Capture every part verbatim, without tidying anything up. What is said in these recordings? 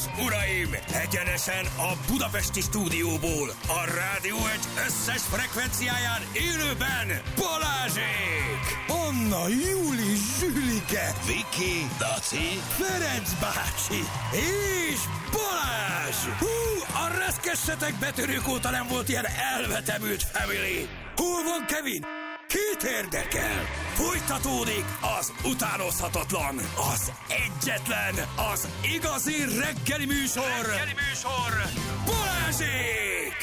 uraim! Egyenesen a budapesti stúdióból, a Rádió egy összes frekvenciáján élőben Balázsék! Anna, Júli, Zsülike, Viki, Daci, Ferenc bácsi és Balázs! Hú, a reszkessetek betörők óta nem volt ilyen elvetemült family! Hol van Kevin? Kit érdekel? Folytatódik az utánozhatatlan, az egyetlen, az igazi reggeli műsor, reggeli műsor, Balázsék!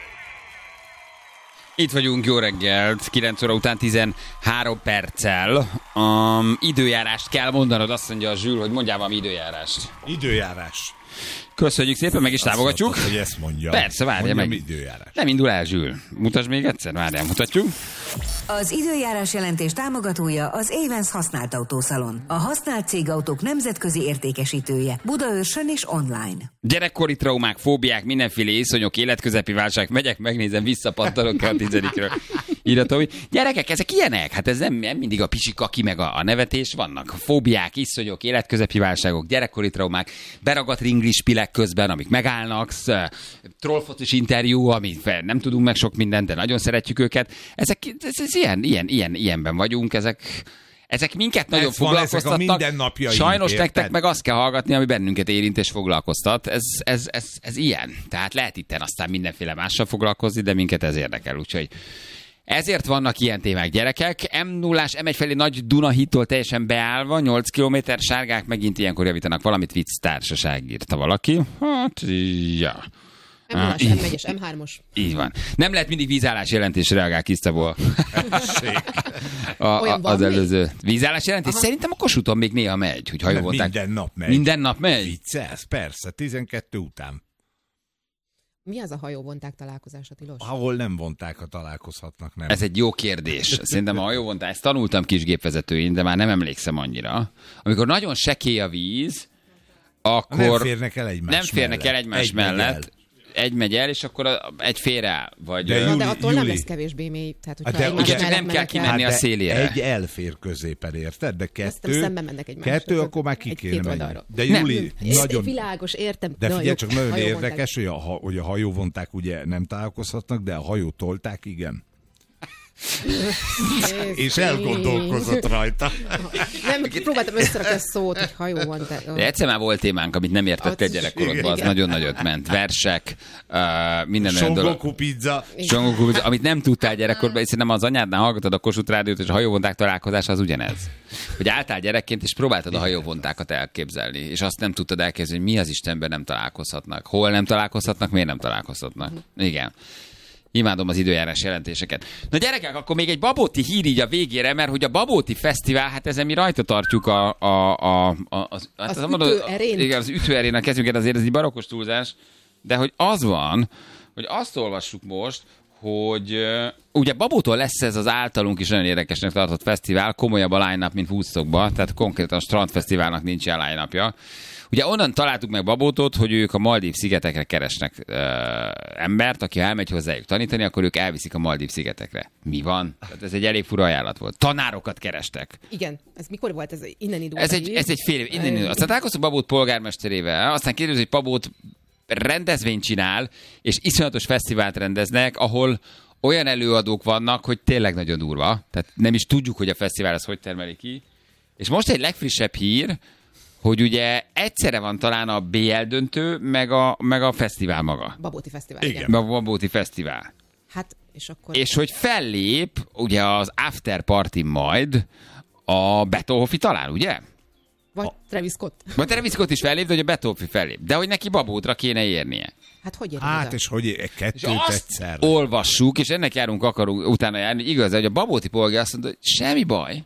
Itt vagyunk, jó reggelt, kilenc óra után tizenhárom perccel. Um, időjárást kell mondanod, azt mondja a Zsül, hogy mondjál valami időjárást. Időjárás. Köszönjük szépen, meg is támogatjuk. Azt mondtad, hogy ezt mondja. Persze, várja meg. Időjárás. Nem indul el, Zsül. Mutasd még egyszer, várjál, mutatjuk. Az időjárás jelentés támogatója az Avens használt autószalon. A használt cégautók nemzetközi értékesítője. Budaörsön és online. Gyerekkori traumák, fóbiák, mindenféle iszonyok, életközepi válság. Megyek, megnézem, visszapattanok a tizedikről. Iratom, gyerekek, ezek ilyenek? Hát ez nem, nem mindig a pisikaki meg a, a nevetés. Vannak fóbiák, iszonyok, életközepi válságok, gyerekkori traumák, beragadt ringlispilek közben, amik megállnak, trollfocis interjú, amit nem tudunk meg sok mindent, de nagyon szeretjük őket. Ezek ez, ez ilyen, ilyen, ilyen, ilyenben vagyunk, ezek, ezek minket nagyon ez foglalkoztatnak. Sajnos érted? Nektek meg azt kell hallgatni, ami bennünket érint és foglalkoztat. Ez, ez, ez, ez ilyen. Tehát lehet itten aztán mindenféle mással foglalkozni, de minket ez érdekel, úgyhogy ezért vannak ilyen témák, gyerekek. M nullás em egy felé Nagy Dunahittól teljesen beállva, nyolc kilométer, sárgák megint ilyenkor javítanak valamit, vicc társaság, írta valaki. Hát, ja. M nullás, M egyes, M hármas. Így van. Nem lehet mindig vízállás jelentés, reagál Kisztából. a, a, az előző vízállás jelentés. Aha. Szerintem a Kossuthon még néha megy, hogy hajóvolták. Minden nap megy. Minden nap megy? Viccelsz, persze, tizenkettő után. Mi az a hajóvonták találkozása, tilos? Ahol nem vonták, ha találkozhatnak, nem. Ez egy jó kérdés. Szerintem a hajóvontás, ezt tanultam kisgépvezetőin, de már nem emlékszem annyira. Amikor nagyon sekély a víz, akkor nem férnek el egymás nem férnek mellett. el egymás egy mellett. Megy egy megy el, és akkor a, egy fér el. Vagy de, Júli, de attól Júli. nem lesz kevésbé mély. Tehát, hogyha de ugye nem kell kimenni hát a szélére. Egy elfér középen, érted? De kettő, szemben mennek egymáshoz. kettő akkor már ki kéne menni. De Júli, nem, nagyon... Világos, értem. De figyelj, csak nagyon hajóvonták. érdekes, hogy a, hogy a hajóvonták ugye nem találkozhatnak, de a hajó tolták, igen. És elgondolkozott rajta. Nem, próbáltam összerakni a szót, hogy hajó van. Te, de egyszer már volt témánk, amit nem értettél gyerekkorodban, az nagyon nagyot ment. Versek, uh, minden olyan dolog. Songoku pizza. Songoku pizza, amit nem tudtál gyerekkorban, hiszen nem az anyádnál hallgatod a Kossuth Rádiót, és a hajóvonták találkozása az ugyanez. Hogy álltál gyerekként, és próbáltad a hajóvontákat elképzelni, és azt nem tudtad elképzelni, hogy mi az Istenben nem találkozhatnak. Hol nem találkozhatnak, miért nem találkozhatnak. Igen. Imádom az időjárás jelentéseket. Na gyerekek, akkor még egy babóti hír így a végére, mert hogy a Babóti Fesztivál, hát ezen mi rajta tartjuk a... a, a, a az, az az ütőerén. Igen, az ütőerén a kezünket, azért ez egy barokkos túlzás, de hogy az van, hogy azt olvassuk most, hogy uh, ugye Babótól lesz ez az általunk is nagyon érdekesnek tartott fesztivál, komolyabb a line-up, mint Woodstockban, tehát konkrétan a Strandfesztiválnak nincs ilyen line-upja. Ugye onnan találtuk meg Babótot, hogy ők a Maldív-szigetekre keresnek uh, embert, aki elmegy hozzájuk tanítani, akkor ők elviszik a Maldív-szigetekre. Mi van? Tehát ez egy elég fura ajánlat volt. Tanárokat kerestek. Igen, ez mikor volt? Ez innen indult? Ez egy, ez egy fél év. Innen indult. Aztán találkoztunk Babót polgármesterével, aztán kérdezik, hogy Babót rendezvényt csinál, és iszonyatos fesztivált rendeznek, ahol olyan előadók vannak, hogy tényleg nagyon durva. Tehát nem is tudjuk, hogy a fesztivál az hogy termeli ki. És most egy legfrissebb hír, hogy ugye egyszerre van talán a bé el döntő, meg a, meg a fesztivál maga. Babóti Fesztivál, igen. igen. A Babóti Fesztivál. Hát, és akkor... És hogy fellép, ugye az after party majd a Beethoven talán, ugye? Vagy a... Travis Scott. Vagy Travis Scott is fellép, de hogy a Beethoven fellép. De hogy neki Babótra kéne érnie. Hát hogy érni Hát oda? és hogy kettőt és azt egyszer. olvassuk, és ennek járunk, akarunk utána járni. Igaz, hogy a Babóti polgár azt mondta, hogy semmi baj.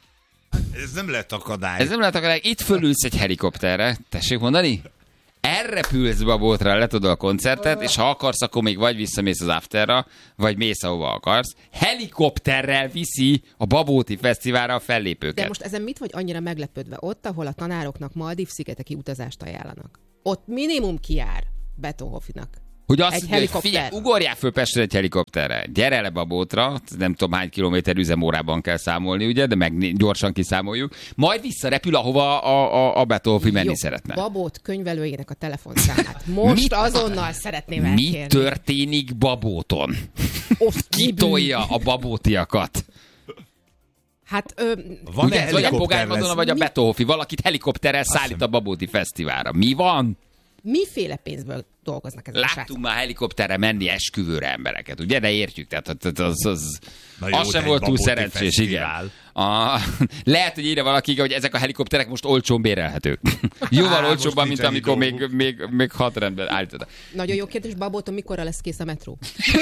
Ez nem lehet akadály. Ez nem lehet akadály. Itt fölülsz egy helikopterre. Tessék mondani? Elrepülsz Babótra, letudol a koncertet, és ha akarsz, akkor még vagy visszamész az afterra, vagy mész, ahova akarsz. Helikopterrel viszi a Babóti Fesztiválra a fellépőket. De most ezen mit vagy annyira meglepődve? Ott, ahol a tanároknak Maldív-szigeteki utazást ajánlanak. Ott minimum kijár Beethovennak Hogy azt Egy mondja, hogy helikopter. figyelj, ugorjál föl Pestre egy helikopterre, gyere le Babótra, nem tudom hány kilométer üzemórában kell számolni, ugye, de meg gyorsan kiszámoljuk, majd visszarepül, ahova a, a, a Beethoven menni Jó, szeretne. Babót könyvelőjének a telefonszámát. Most Mit- azonnal szeretném Mi elkérni. történik Babóton? Ott Ki tolja a babótiakat? Hát, ö, Van-e Ugye ez vagy a helikopter Pogány Madonna, lesz? vagy a Beethoven, valakit helikopterrel szállít a Babóti Fesztiválra. Mi van? miféle pénzből dolgoznak ezek a srácok? Láttunk már helikopterre menni esküvőre embereket, ugye? De értjük, tehát az, az, az, Na jó, az de sem egy volt túl Babóti szerencsés, igen. fesztivál. A, lehet, hogy írja valaki, hogy ezek a helikopterek most olcsón bérelhetők. Jóval Á, olcsóbban, most mint nincs amikor ennyi még, dolguk. még, még hat rendben állítottak. Nagyon jó kérdés, Babóton mikorra lesz kész a metró?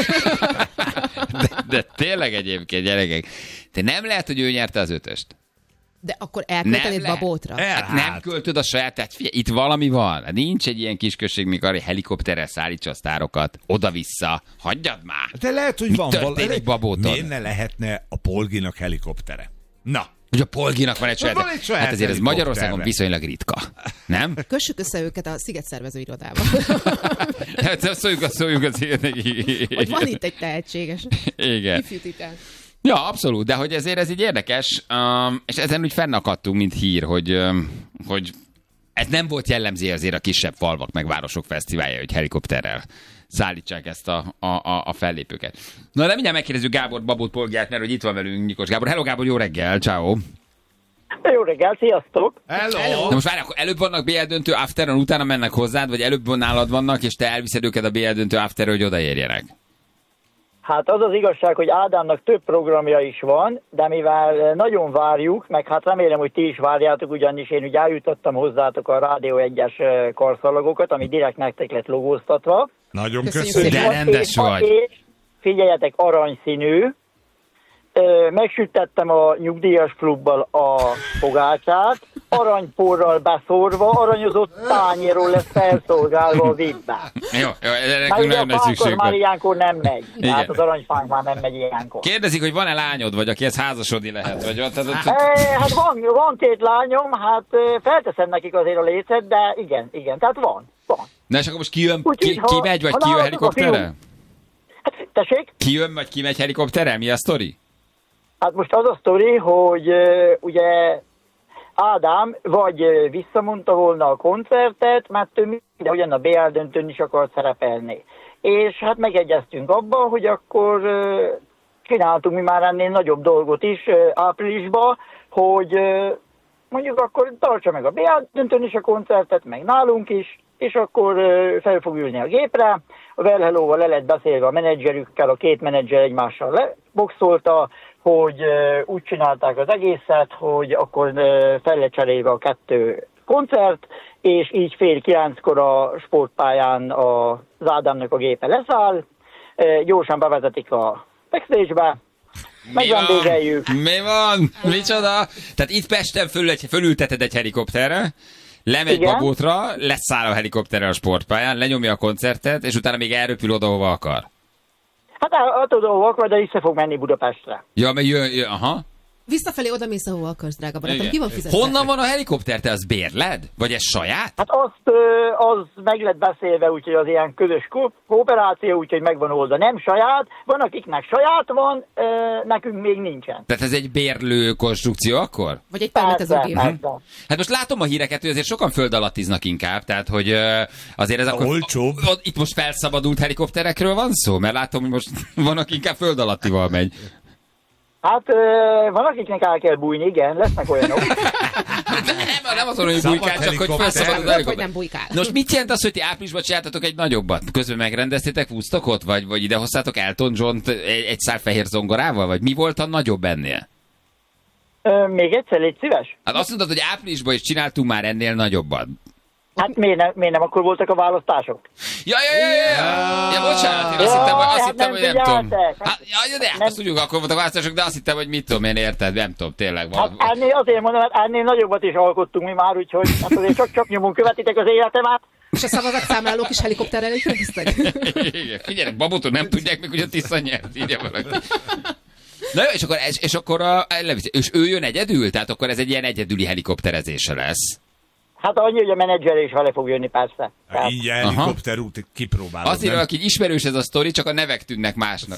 De, de tényleg egyébként, gyerekek, te nem lehet, hogy ő nyerte az ötöst. De akkor Nem elköltenéd lehet. Babótra? El- Hát nem Hát. költöd a saját, tehát figyelj, itt valami van. Hát nincs egy ilyen kisközség, mikor egy helikopterrel szállítsa a sztárokat oda-vissza. Hagyjad már! De lehet, hogy Mi van történik valami. Babóton? Miért ne lehetne a Polginak helikoptere? Na, Hogy a Polginak van egy saját... Van egy saját Hát azért ez helikoptere. Magyarországon viszonylag ritka. Nem? Kössük össze őket a Sziget szervező irodába. Hát szóljunk a szóljunk az Hogy van itt egy tehetséges Igen. ifjú titán. Ja, abszolút, de hogy ezért ez így érdekes, um, és ezen úgy fennakadtunk, mint hír, hogy, um, hogy ez nem volt jellemző azért a kisebb falvak meg városok fesztiválja, hogy helikopterrel szállítsák ezt a, a, a, a fellépőket. Na, de mindjárt megkérdezzük Gábor Babót Polgártner, hogy itt van velünk Nyikos Gábor. Hello Gábor, jó reggel, ciao. Jó reggel, sziasztok! hello! Na most várj, akkor előbb vannak bé el döntő afteron, utána mennek hozzád, vagy előbb nálad vannak, és te elviszed őket a bé el döntő afterre, hogy odaérjenek. Hát az az igazság, hogy Ádámnak több programja is van, de mivel nagyon várjuk, meg hát remélem, hogy ti is várjátok, ugyanis én ugye eljutottam hozzátok a Rádió egyes karszalagokat, ami direkt nektek lett logóztatva. Nagyon Köszönjük köszönjük. De rendes és, vagy. És figyeljetek, aranyszínű. Ö, Megsütettem a nyugdíjas klubbal a fogácsát, aranyporral beszórva, aranyozott tányéról lesz felszolgálva a vibbe. Jó, jó, erre Már nekünk ugye nagyon a nagy fánkon szükség már van. ilyenkor nem megy. Igen. Tehát az aranyfánk már nem megy ilyenkor. Kérdezik, hogy van-e lányod, vagy akihez házasodni lehet? Vagy, tehát, E, hát van, van két lányom, hát ö, felteszem nekik azért a lécet, de igen, igen, tehát van, van. na és akkor most ki jön, Úgyhogy, ki, ha- ki megy, vagy ha ki jön nálatok a helikopterrel? fiú- Hát, tessék? Ki jön, vagy ki megy helikopterrel? Mi a sztori? Hát most az a sztori, hogy ö, ugye Ádám vagy ö, visszamondta volna a koncertet, mert ő minden ugyan a bé el döntőn is akart szerepelni. És hát megegyeztünk abban, hogy akkor ö, csináltunk mi már ennél nagyobb dolgot is ö, áprilisban, hogy ö, mondjuk akkor tartsa meg a bé el döntőn is a koncertet, meg nálunk is, és akkor ö, fel fog ülni a gépre. A Well Hello-val le lett beszélve a menedzserükkel, a két menedzser egymással leboxolta, hogy ö, úgy csinálták az egészet, hogy akkor ö, fel lett cserélve a kettő koncert, és így fél kilenckor a sportpályán a, az Ádámnak a gépe leszáll, ö, gyorsan bevezetik a backstage-be, megvendégeljük. Mi van? Micsoda? Tehát itt Pesten fölül egy, fölülteted egy helikopterre, lemegy Igen. Babótra, leszáll a helikopterre a sportpályán, lenyomja a koncertet, és utána még elröpül oda, hova akar. Hát attól akar, de vissza fog menni Budapestre. Ja, mert jön, jön aha. Visszafelé oda mész, ahova akarsz, drága barátom. Igen. Ki van fizetve? Honnan van a helikopter? Te az bérled? Vagy ez saját? Hát azt, ö, az meg lett beszélve, úgyhogy az ilyen közös ko- kooperáció, úgyhogy megvan oldva. Nem saját, van akiknek saját van, ö, nekünk még nincsen. Tehát ez egy bérlő konstrukció akkor? Vagy egy Persze, permetezőgép. persze. Hát most látom a híreket, hogy azért sokan föld alattiznak inkább, tehát hogy ö, azért ez akkor... Olcsóbb. O- Itt most felszabadult helikopterekről van szó? Mert látom, hogy most van, aki inkább föld alattival megy. Hát ö, van akiknek el kell bújni, igen, lesznek olyanok. Nem, nem azon, hogy Szabad bujkál, csak hogy helikopter. felszabadult Vagy helikopter. nem bujkál. Nos, mit jelent az, hogy ti áprilisban csináltatok egy nagyobbat? Közben megrendeztétek Woodstockot? Vagy, vagy ide hoztátok Elton John-t egy, egy szál fehér zongorával? Vagy mi volt a nagyobb ennél? Ö, még egyszer, légy szíves. Hát azt mondtad, hogy áprilisban is csináltunk már ennél nagyobbat. Hát miért nem, miért nem akkor voltak a választások? Ja, ja, ja, ja, ja. Ja, bocsánat, én azt Jaj, hittem, hogy, azt hát hittem, nem hogy nem tudom. figyeltek. Hát, ja, de hát Nem. azt tudjuk, akkor voltak választások, de azt hittem, hogy mit tudom én, érted, nem tudom, tényleg. Hát Van. ennél azért mondom, hát ennél nagyobbat is alkottunk mi már, úgyhogy hát azért csak-csak nyomon követitek az életemet. És a szavazatszámlálók is helikopterrel érkeztek? Igen, figyelj, Babóton nem tudják még, hogy a Tisza nyert, írja valaki. Na jó, és akkor, és, és akkor a, levisz- és ő jön egyedül? Tehát akkor ez egy ilyen egyedüli helikopterezése lesz. Hát annyi, hogy a menedzser is vele fog jönni, persze. Tehát... Így helikopterút kipróbálod. Azt írja, hogy ismerős ez a sztori, csak a nevek tűnnek másnak.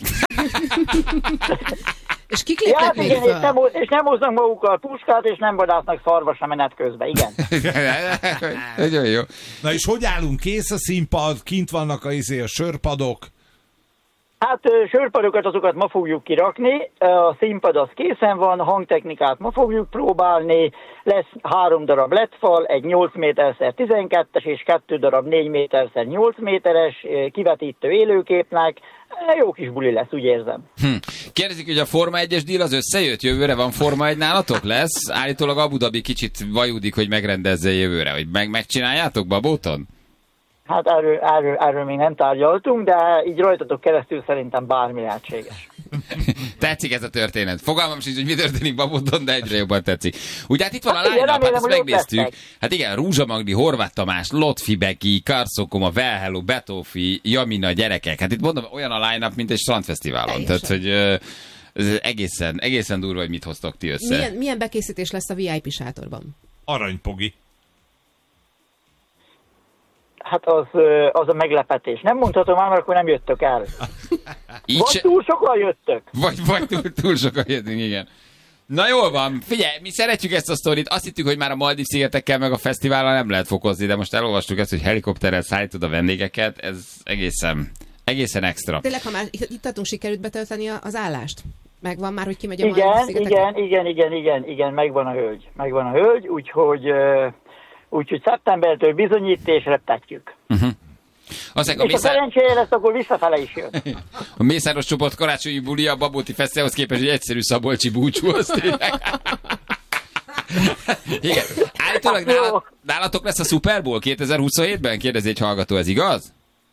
És kik Ja, lépnek még igen, és föl? nem, és nem hoznak magukkal puskát, és nem vadásznak szarvas a menet közben, igen. Nagyon jó. Na és hogy állunk? Kész a színpad? Kint vannak a, izé, a sörpadok? Hát ö, sörpadokat azokat ma fogjuk kirakni, a színpad az készen van, hangtechnikát ma fogjuk próbálni, lesz három darab ledfal, egy nyolc méterszer tizenkettes és kettő darab négy méterszer nyolc méteres ö, kivetítő élőképnek. Jó kis buli lesz, úgy érzem. Hm. Kérdezik, hogy a Forma egyes díl az összejött? Jövőre van Forma egy nálatok? Lesz? Állítólag Abu Dhabi kicsit vajudik, hogy megrendezze jövőre. Hogy meg megcsináljátok Babóton? Hát erről, erről, erről még nem tárgyaltunk, de így rajtatok keresztül szerintem bármi lehetséges. Tetszik ez a történet. Fogalmam sincs, hogy mi történik Babóton, de egyre jobban tetszik. Ugye hát itt van a Hát igen, line-up, hát remélem, ezt hogy ott megnéztük. lesznek. Hát igen, Rúzsa Magdi, Horváth Tamás, Lotfi Beki, Karszokoma, Velhello, Betófi, Jamina, gyerekek. Hát itt mondom, olyan a line-up, mint egy strandfesztiválon. Tehát, hogy ö, ez egészen, egészen durva, hogy mit hoztok ti össze. Milyen, milyen bekészítés lesz a vé i pé sátorban? Aranypogi. Hát az, ö, az a meglepetés. Nem mondhatom már, mert akkor nem jöttök el. Így Vagy se... túl sokan jöttök. Vagy, vagy túl, túl sokan jöttünk, igen. Na jól van, figyelj, mi szeretjük ezt a sztorit, azt hittük, hogy már a Maldív-szigetekkel meg a fesztivállal nem lehet fokozni, de most elolvastuk ezt, hogy helikopterrel szállítod a vendégeket, ez egészen, egészen extra. Tényleg, ha már itt tartunk, sikerült betölteni a- az állást? Megvan már, hogy ki megy a Igen, Maldív-szigetekre? igen, igen, igen, igen, igen, megvan a hölgy. Megvan a hölgy, úgyhogy, ö, úgyhogy szeptembertől bizonyít és reptetjük. Uh-huh. Aztán a, És a Mészár... szerencsére lesz, akkor visszafele is jön. a Mészáros csoport karácsonyi bulia a Babóti Fesztiválhoz képest, hogy egyszerű szabolcsi búcsú, az tényleg. Igen. Állítólag Hát jó. nála, nálatok lesz a Super Bowl kétezer-huszonhétben? Kérdezi egy hallgató, ez igaz?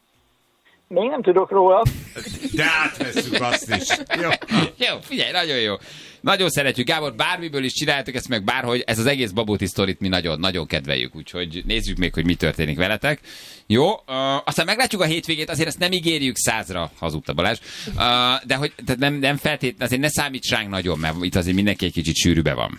Még nem tudok róla. De átvesszük azt is. Jó. Jó, figyelj, nagyon jó. Nagyon szeretjük, Gábor, bármiből is csináljátok ezt meg bárhogy, ez az egész Babóti sztorit mi nagyon, nagyon kedveljük, úgyhogy nézzük még, hogy mi történik veletek. Jó, uh, aztán meglátjuk a hétvégét, azért ezt nem ígérjük százra, hazudta Balázs, uh, de hogy tehát nem, nem feltétlenül, azért ne számíts ránk nagyon, mert itt azért mindenki egy kicsit sűrűbe van.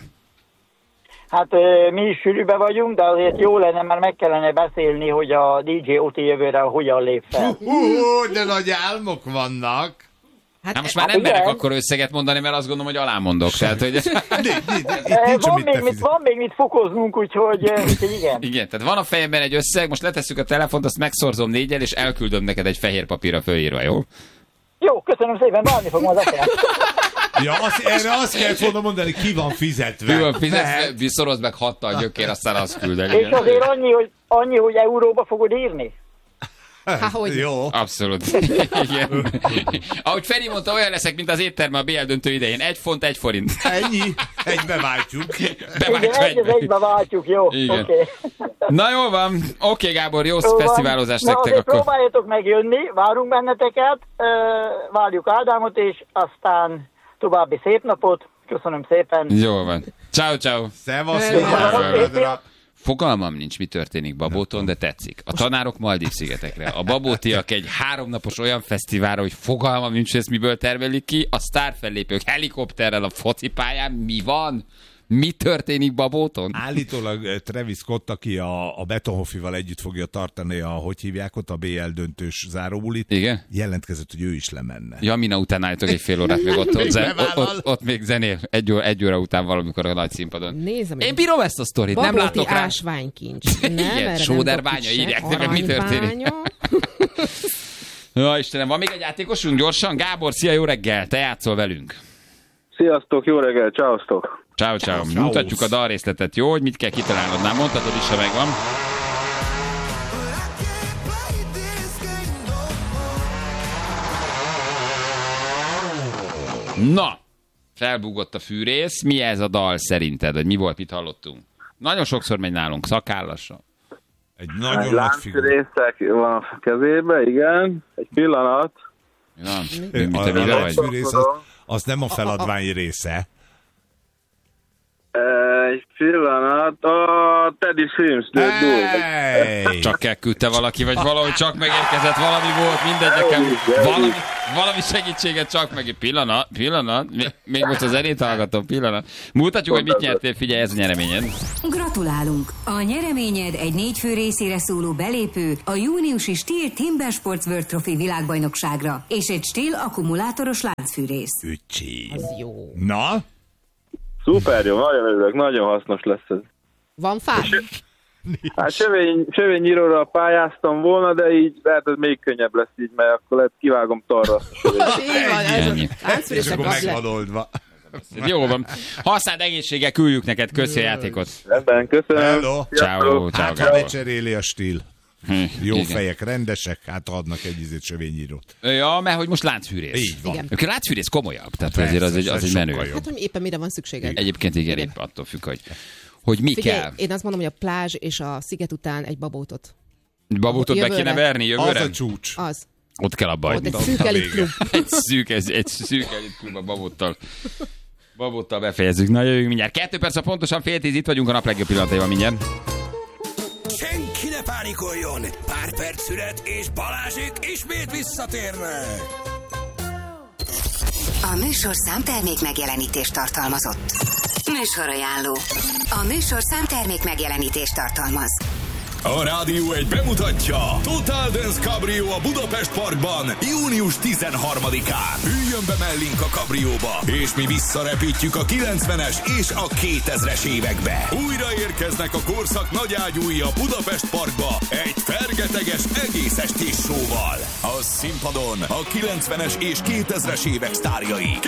Hát ö, mi is sűrűbe vagyunk, de azért jó lenne, mert meg kellene beszélni, hogy a dé dzsé Oti jövőre hogyan lép fel. Hú, de nagy álmok vannak. Hát, Hát most már Hát nem merek igen. akkor összeget mondani, mert azt gondolom, hogy alámondok. Tehát, hogy... Né, né, né, itt Ö, nincs, Van amit még, te mit, fizet. van még mit fokoznunk, úgyhogy, ö, úgyhogy igen. Igen, tehát van a fejemben egy összeg, most letesszük a telefont, azt megszorzom négyel, és elküldöm neked egy fehér papírra fölírva, jó? Jó, köszönöm szépen, várni fogom az eszembe. Ja, azt, erre azt kellett volna mondani, ki van fizetve. Ő van fizetve, Lehet. szorozd meg hattal gyökér, aztán azt küld el. És igen. azért annyi, hogy, annyi, hogy euróba fogod írni. Há, hogy? Jó. Abszolút. Igen. Ahogy Feri mondta, olyan leszek, mint az étterme a bé el döntő idején. Egy font, egy forint. Ennyi. Egybe váltjuk. Igen, Beváltva egy az egybe. egybe váltjuk, jó? Igen. Oké. Na jól van. Oké, Gábor, jó Jó van. fesztiválozást Na, nektek azért akkor. próbáljatok megjönni, várunk benneteket, ö, várjuk Ádámot, és aztán további szép napot. Köszönöm szépen. Jól van. Ciao, ciao. Szevasz, Jó. vigyázz. Fogalmam nincs, mi történik Babóton, de tetszik. A tanárok Maldív-szigetekre. A babótiak egy háromnapos olyan fesztiválra, hogy fogalmam nincs, hogy ezt miből termelik ki. A sztárfellépők helikopterrel a focipályán. Mi van? Mi történik Babóton? Állítólag eh, Travis Scott, aki a, a Betonhoffival együtt fogja tartani a, hogy hívják ott, a bé el döntős záróbulit, Igen? jelentkezett, hogy ő is lemenne. Jamina után állítok egy fél órát, még ott, ott, Még zen, nem ott, vállal. ott, ott még zenél. Egy óra, egy óra után valamikor a nagy színpadon. Nézem, Én bírom ezt a sztorit, nem Babóti látok rá. ásványkincs. Nem, Igen, erre sóderbánya, nem dobjuk se. írják meg, mi történik. Aranybánya. Ja, Istenem, van még egy játékosunk gyorsan? Gábor, szia, jó reggel, te játszol velünk. Sziasztok, jó reggel, csáosztok! Ciao, ciao. Ciao. Mutatjuk a dalrészletet, jó? Hogy mit kell kitalálnod? Már mondhatod is, ha megvan. Na, felbúgott a fűrész. Mi ez a dal szerinted? Vagy mi volt, mit hallottunk? Nagyon sokszor megy nálunk, szakállasra. Egy nagyon nagy figura. Láncrészek van a kezébe, igen. Egy pillanat. Na, Ö, mi, A, te a mire vagy? láncfűrész az, az nem a feladvány része. E, Egy Pillanat, a Teddy Swims. Hey! Csak elküldte valaki, vagy valahogy csak megérkezett, valami volt, mindegy, nekem valami, valami segítséget csak meg. Pillanat, pillanat, még most az zenét hallgatom, pillanat. Mutatjuk, hogy mit nyertél, figyelj, ez a nyereményed. Gratulálunk! A nyereményed egy négy fő részére szóló belépő a júniusi Stihl Timber Sports World Trophy világbajnokságra és egy Stihl akkumulátoros láncfűrész. Öcsém. Az jó. Na? Szuper jó, nagyon örülök, nagyon hasznos lesz ez. Van fád? Hát sövény, sövényíróra pályáztam volna, de így lehet, ez még könnyebb lesz így, mert akkor lehet kivágom tarra azt a sövényt. Így van, ez Ennyi. a láncfűrések És akkor az meg van le. oldva. Jó van. Használd egészséggel, küldjük neked, köszi a játékot. Rendben, köszönöm. Hello. Ciao, ciao, Hát, ha ciao. lecseréli a Stihl. Jó Igen. fejek, rendesek, hát adnak egy izét sövényírót. Ja, mert hogy most láncfűrész. Így van. Igen. Akkor láncfűrész komolyabb, tehát Persze, azért az egy, ez az egy sokkal menő. jobb. Hát, hogy éppen mire van szükséged. Egyébként igen, Igen. épp attól függ, hogy, hogy mi Figyelj, kell. én azt mondom, hogy a plázs és a sziget után egy babótot. Babótot be Jövőre. kéne verni Az jövőre? a csúcs. Az. Ott kell abba Ott hagyni. egy Ott szűk a elit vége. klub. Egy szűk, egy, egy szűk elitklub a babottal. Babottal befejezzük. Na, jövünk mindjárt. Kettő perc, a pontosan fél tíz, itt vagyunk a nap legjobb pillanataival mindjárt. Senki ne pánikoljon! Pár perc szület, és Balázsék ismét visszatérnek! A műsor számtermék megjelenítést tartalmazott. Műsorajánló. A műsor számtermék megjelenítést tartalmaz. A Rádió egy bemutatja Total Dance Cabrio a Budapest Parkban június tizenharmadikán. Üljön be mellénk a kabrióba, és mi visszarepítjük a kilencvenes és a kétezres évekbe. Újra érkeznek a korszak nagyágyúi a Budapest Parkba egy fergeteges egész estés showval. A színpadon a kilencvenes és kétezres évek sztárjai.